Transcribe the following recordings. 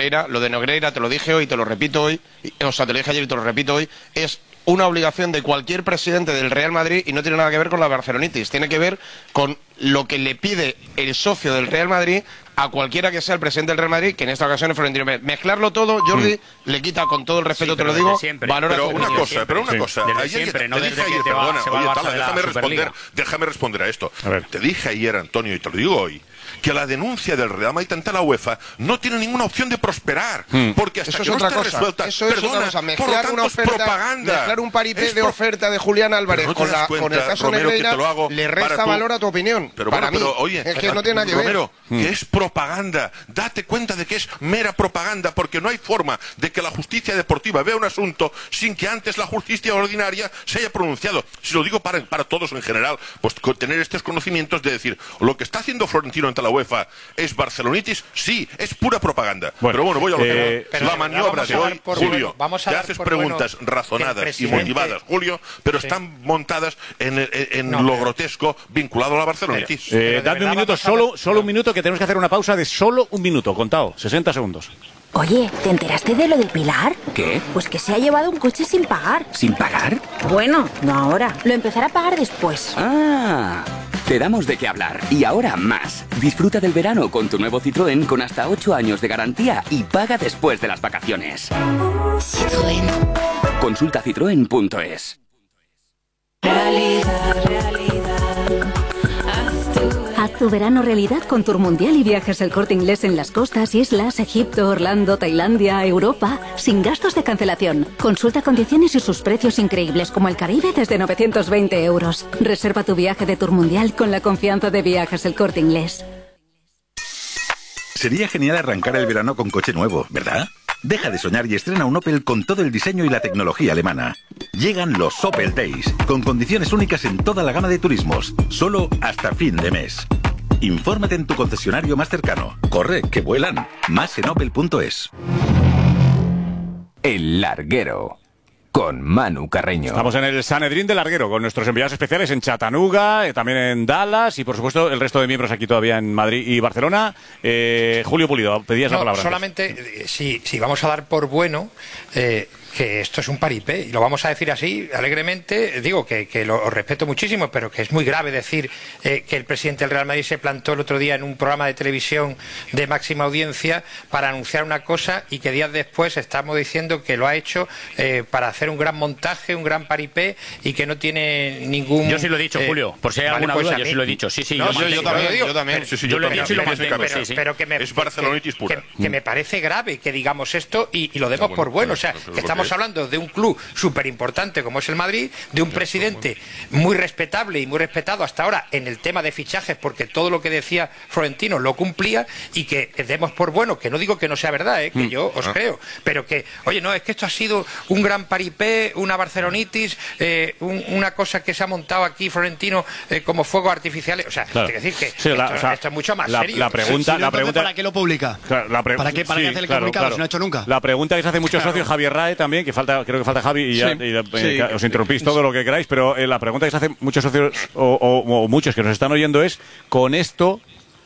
Negreira. Lo de Negreira te lo dije hoy, te lo repito hoy, o sea, te lo dije ayer y te lo repito hoy, es una obligación de cualquier presidente del Real Madrid y no tiene nada que ver con la barcelonitis, tiene que ver con lo que le pide el socio del Real Madrid a cualquiera que sea el presidente del Real Madrid, que en esta ocasión es Florentino Pérez. Mezclarlo todo, Jordi, le quita, con todo el respeto te lo digo, valor. Pero una cosa, ayer te dije ayer, perdona, oye, Tala, déjame responder a esto. Te dije ayer, Antonio, y te lo digo hoy, que la denuncia del Real Madrid ante la UEFA no tiene ninguna opción de prosperar, porque hasta que no esté resuelta, perdona, mezclar una oferta, propaganda, mezclar un paripé de oferta de Julián Álvarez con el caso Negreira, le resta valor a tu opinión. Para mí, oye, es que no tiene nada que ver. Romero, que es propaganda, date cuenta de que es mera propaganda, porque no hay forma de que la justicia deportiva vea un asunto sin que antes la justicia ordinaria se haya pronunciado. Si lo digo para todos en general, pues tener estos conocimientos de decir, lo que está haciendo Florentino ante la UEFA es barcelonitis, sí, es pura propaganda. Pero bueno, voy a lo que va. La maniobra de hoy, Julio, te haces preguntas razonadas y motivadas, Julio, pero están montadas en lo grotesco vinculado a la barcelonitis. Dadme un minuto, solo un minuto, que tenemos que hacer una pausa de solo un minuto, contado, 60 segundos. Oye, ¿te enteraste de lo de Pilar? ¿Qué? Pues que se ha llevado un coche sin pagar. ¿Sin pagar? Bueno, no ahora. Lo empezará a pagar después. Ah, te damos de qué hablar. Y ahora más. Disfruta del verano con tu nuevo Citroën con hasta 8 años de garantía y paga después de las vacaciones. Citroën. Consulta citroen.es. Haz tu verano realidad con Tour Mundial y viajes El Corte Inglés en las costas, islas, Egipto, Orlando, Tailandia, Europa, sin gastos de cancelación. Consulta condiciones y sus precios increíbles, como el Caribe desde 920 euros. Reserva tu viaje de Tour Mundial con la confianza de Viajes El Corte Inglés. Sería genial arrancar el verano con coche nuevo, ¿verdad? Deja de soñar y estrena un Opel con todo el diseño y la tecnología alemana. Llegan los Opel Days, con condiciones únicas en toda la gama de turismos, solo hasta fin de mes. Infórmate en tu concesionario más cercano. Corre, que vuelan. Más en opel.es. El Larguero, con Manu Carreño. Estamos en el Sanedrín del Larguero, con nuestros enviados especiales en Chattanooga, también en Dallas y, por supuesto, el resto de miembros aquí todavía en Madrid y Barcelona. Julio Pulido, pedías la palabra. Solamente, si vamos a dar por bueno que esto es un paripé, y lo vamos a decir así alegremente, digo que lo respeto muchísimo, pero que es muy grave decir que el presidente del Real Madrid se plantó el otro día en un programa de televisión de máxima audiencia para anunciar una cosa y que días después estamos diciendo que lo ha hecho para hacer un gran montaje, un gran paripé, y que no tiene ningún... Yo sí lo he dicho, Julio, por si hay alguna duda, yo sí lo he dicho. Sí, no, yo también. Yo lo he dicho y lo mantengo. Pero que me, es barcelonitis pura. Que me parece grave que digamos esto y lo demos por bueno. O sea, que estamos hablando de un club súper importante como es el Madrid, de un presidente muy respetable y muy respetado hasta ahora en el tema de fichajes, porque todo lo que decía Florentino lo cumplía, y que demos por bueno, que no digo que no sea verdad, que yo os creo, pero que, oye, no, es que esto ha sido un gran paripé, una barcelonitis, una cosa que se ha montado aquí Florentino como fuegos artificiales. O sea, claro. Hay que decir que esto es mucho más serio. La pregunta, ¿para qué lo publica? Claro, ¿Para qué hace el comunicado si no ha hecho nunca? La pregunta que se hace muchos socios, Javier Rae también, que creo que falta Javi y os interrumpís todo lo que queráis, pero la pregunta que se hace muchos socios o muchos que nos están oyendo es, ¿con esto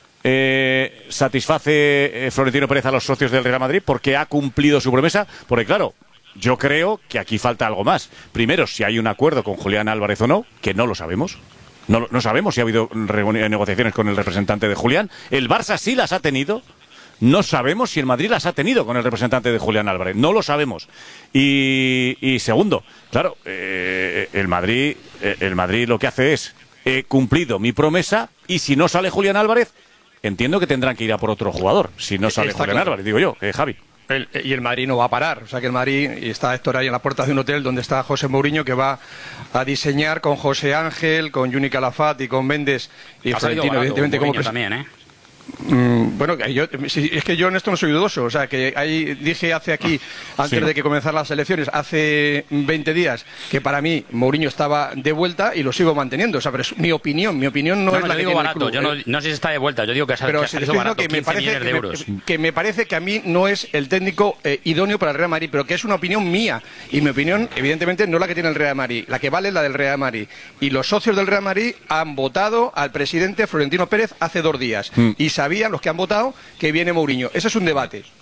satisface Florentino Pérez a los socios del Real Madrid porque ha cumplido su promesa? Porque claro, yo creo que aquí falta algo más. Primero, si hay un acuerdo con Julián Álvarez o no, que no lo sabemos. No sabemos si ha habido negociaciones con el representante de Julián. El Barça sí las ha tenido. No sabemos si el Madrid las ha tenido con el representante de Julián Álvarez. No lo sabemos. Y segundo, claro, el Madrid lo que hace es, he cumplido mi promesa, y si no sale Julián Álvarez, entiendo que tendrán que ir a por otro jugador. Si no sale Julián Álvarez, digo yo, Javi. Y el Madrid no va a parar. O sea que el Madrid, y está Héctor ahí en la puerta de un hotel donde está José Mourinho, que va a diseñar con José Ángel, con Juni Calafat y con Méndez y Florentino, evidentemente, como también, Bueno, es que yo en esto no soy dudoso. O sea, que ahí dije antes de que comenzaran las elecciones, hace 20 días, que para mí Mourinho estaba de vuelta, y lo sigo manteniendo. O sea, pero es mi opinión no es la que digo barato. Yo no sé si está de vuelta, yo digo que ha salido barato, 15 millones de euros. Que me parece que a mí no es el técnico idóneo para el Real Madrid, pero que es una opinión mía. Y mi opinión, evidentemente, no es la que tiene el Real Madrid. La que vale es la del Real Madrid. Y los socios del Real Madrid han votado al presidente Florentino Pérez hace 2 días. Y sabían los que han votado que viene Mourinho. Ese es un debate.